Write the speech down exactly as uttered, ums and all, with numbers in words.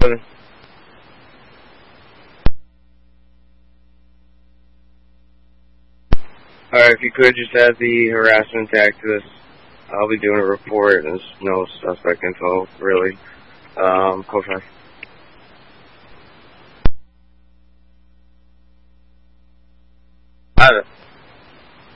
seven. Alright, if you could just add the harassment tag to this. I'll be doing a report, and there's no suspect info, really. Um, code five. Either.